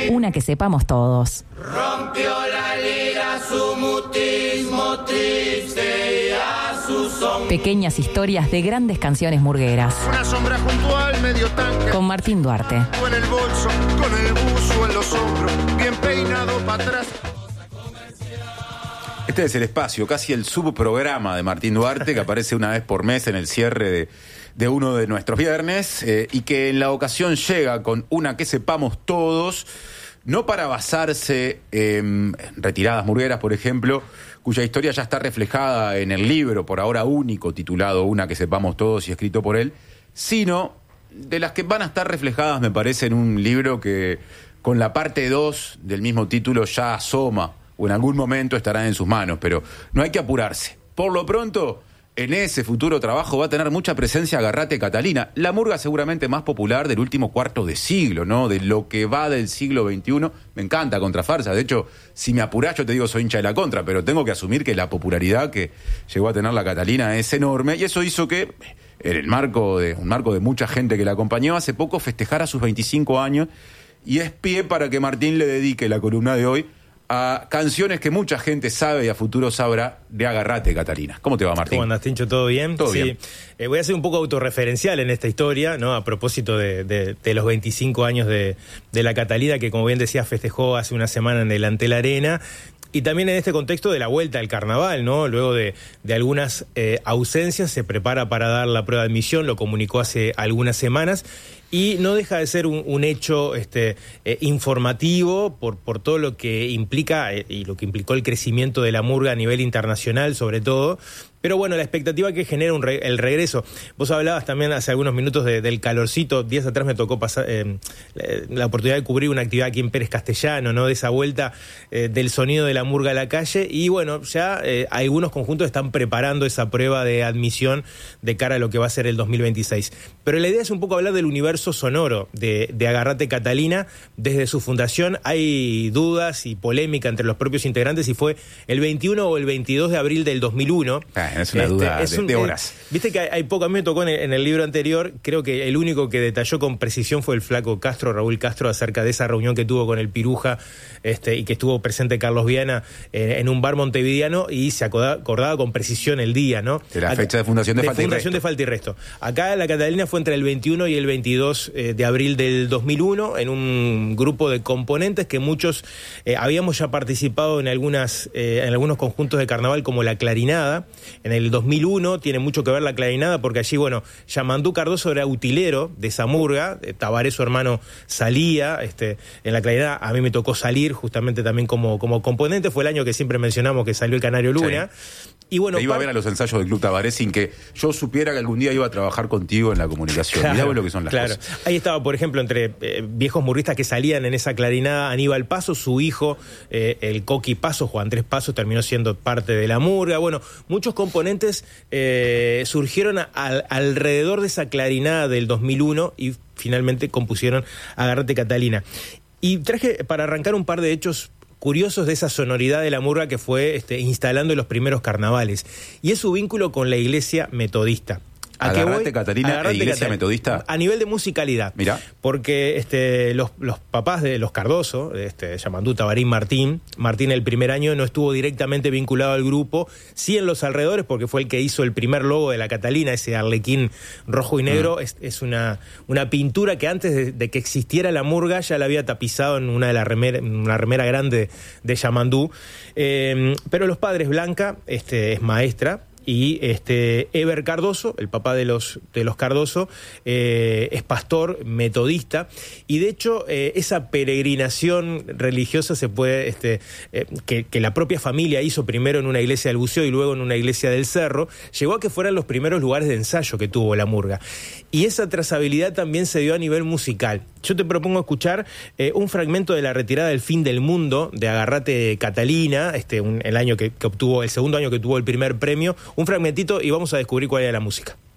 Una que sepamos todos. Rompió la lira su mutismo triste y a su son. Pequeñas historias de grandes canciones murgueras. Una sombra junto al medio tanque. Con Martín Duarte. En el bolso, con el buzo en los hombros, bien peinado para atrás. Este es El Espacio, casi el subprograma de Martín Duarte, que aparece una vez por mes en el cierre de uno de nuestros viernes, y que en la ocasión llega con una que sepamos todos, no para basarse en retiradas murgueras, por ejemplo, cuya historia ya está reflejada en el libro, por ahora único, titulado Una que sepamos todos y escrito por él, sino de las que van a estar reflejadas, me parece, en un libro que con la parte 2 del mismo título ya asoma, o en algún momento estarán en sus manos, pero no hay que apurarse. Por lo pronto, en ese futuro trabajo va a tener mucha presencia Agarrate Catalina, la murga seguramente más popular del último cuarto de siglo, ¿no? De lo que va del siglo XXI. Me encanta Contrafarsa, de hecho, si me apurás yo te digo soy hincha de la Contra, pero tengo que asumir que la popularidad que llegó a tener la Catalina es enorme, y eso hizo que, en el marco de mucha gente que la acompañó, hace poco festejara sus 25 años, y es pie para que Martín le dedique la columna de hoy a canciones que mucha gente sabe y a futuro sabrá de Agarrate, Catalina. ¿Cómo te va, Martín? ¿Cómo andas, Tincho? ¿Todo bien? Todo bien. Voy a ser un poco autorreferencial en esta historia, ¿no? A propósito de los 25 años de la Catalina, que como bien decía, festejó hace una semana en el Antel Arena. Y también en este contexto de la vuelta al carnaval, ¿no? Luego de algunas ausencias, se prepara para dar la prueba de admisión, lo comunicó hace algunas semanas. Y no deja de ser un hecho informativo por todo lo que implica y lo que implicó el crecimiento de la murga a nivel internacional, sobre todo. Pero bueno, la expectativa que genera el regreso. Vos hablabas también hace algunos minutos del calorcito. Días atrás me tocó pasar la oportunidad de cubrir una actividad aquí en Pérez Castellano, ¿no? De esa vuelta del sonido de la murga a la calle. Y bueno, ya algunos conjuntos están preparando esa prueba de admisión de cara a lo que va a ser el 2026. Pero la idea es un poco hablar del universo sonoro de Agarrate Catalina. Desde su fundación hay dudas y polémica entre los propios integrantes si fue el 21 o el 22 de abril del 2001. Es una duda de horas. Viste que hay poco, a mí me tocó en el libro anterior, creo que el único que detalló con precisión fue el flaco Castro, Raúl Castro, acerca de esa reunión que tuvo con el Piruja y que estuvo presente Carlos Viana en un bar montevideano, y se acordaba con precisión el día, ¿no? De la fecha de fundación de Falta y Resto. Acá la Catalina fue entre el 21 y el 22 de abril del 2001, en un grupo de componentes que muchos habíamos ya participado en algunos conjuntos de carnaval, como la Clarinada. En el 2001 tiene mucho que ver la Clarinada, porque allí, bueno, Yamandú Cardoso era utilero de esa murga, Tabaré, su hermano, salía en la Clarinada. A mí me tocó salir justamente también como componente. Fue el año que siempre mencionamos que salió el Canario Luna. Sí. Y bueno, te iba a ver a los ensayos del Club Tabaré sin que yo supiera que algún día iba a trabajar contigo en la comunicación. Claro, mirá vos lo que son las cosas. Ahí estaba, por ejemplo, entre viejos murguistas que salían en esa Clarinada, Aníbal Paso, su hijo, el Coqui Paso, Juan Andrés Paso, terminó siendo parte de la murga. Bueno, muchos componentes surgieron alrededor de esa Clarinada del 2001 y finalmente compusieron Agarrate Catalina. Y traje para arrancar un par de hechos curiosos de esa sonoridad de la murga que fue instalando en los primeros carnavales. Y es su vínculo con la iglesia metodista. Agarrate Catalina e Iglesia Metodista. A nivel de musicalidad. Mirá. Porque los papás de los Cardoso, Yamandú, Tabarín, Martín el primer año no estuvo directamente vinculado al grupo, sí en los alrededores, porque fue el que hizo el primer logo de la Catalina, ese arlequín rojo y negro. Es una pintura que antes de que existiera la murga ya la había tapizado en una remera grande de Yamandú. Pero los padres, Blanca es maestra, y Eber Cardoso, el papá de los Cardoso, es pastor metodista, y de hecho esa peregrinación religiosa se puede que la propia familia hizo primero en una iglesia del Buceo y luego en una iglesia del Cerro, llegó a que fueran los primeros lugares de ensayo que tuvo la murga, y esa trazabilidad también se dio a nivel musical. Yo te propongo escuchar un fragmento de la retirada del Fin del Mundo de Agarrate Catalina, el año que obtuvo, el segundo año que tuvo el primer premio, un fragmentito, y vamos a descubrir cuál era la música.